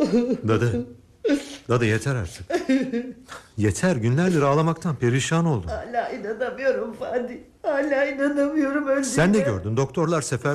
Dadı. Dadı yeter artık. Yeter, günlerdir ağlamaktan perişan oldum. Hala inanamıyorum Fadi. Hala inanamıyorum öldüğüne. Sen de gördün, doktorlar sefer